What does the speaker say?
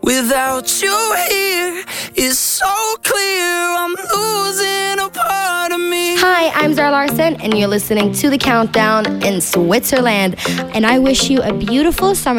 Without you here, it's so clear I'm losing a part of me. Hi, I'm Zara Larson, and you're listening to The Countdown in Switzerland. And I wish you a beautiful summer.